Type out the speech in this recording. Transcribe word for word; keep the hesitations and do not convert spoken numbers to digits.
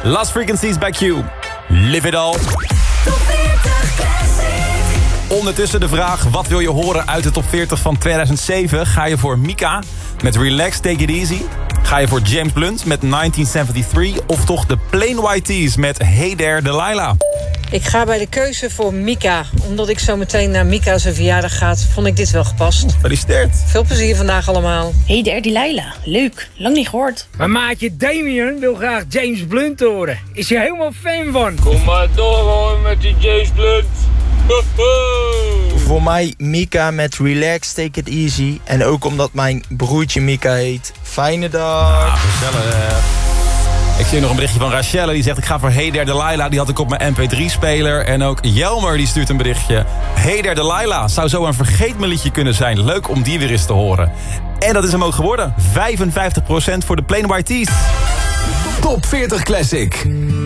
Last Frequencies by Q. Live it all. Ondertussen de vraag, wat wil je horen uit de top veertig van tweeduizend zeven? Ga je voor Mika met Relax, Take It Easy? Ga je voor James Blunt met negentien zevenenzeventig? Of toch de Plain White T's met Hey There Delilah? Ik ga bij de keuze voor Mika. Omdat ik zo meteen naar Mika zijn verjaardag ga, vond ik dit wel gepast. Gefeliciteerd. Veel plezier vandaag allemaal. Hey there Delilah, leuk, lang niet gehoord. Mijn maatje Damien wil graag James Blunt horen. Is hij helemaal fan van. Kom maar door hoor met die James Blunt. Voor mij Mika met Relax, Take It Easy. En ook omdat mijn broertje Mika heet. Fijne dag. Ah, gezellig. Ik zie nog een berichtje van Rachelle. Die zegt, ik ga voor Hey There Delilah. Die had ik op mijn M P drie speler. En ook Jelmer die stuurt een berichtje. Hey There Delilah zou zo een vergeetmeliedje kunnen zijn. Leuk om die weer eens te horen. En dat is hem ook geworden. vijfenvijftig procent voor de Plain White T's. Top veertig Classic.